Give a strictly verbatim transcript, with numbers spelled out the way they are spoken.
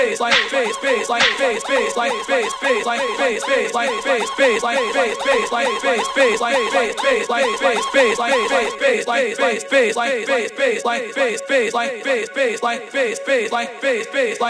face, like face, face, like face, face, like face, face, like face, face, like face, face, like face, face, like face, face, like face, face, like face, face, like face, face, like face, face, like face, face, like face, face, like face, face, like face, face, like face, face, like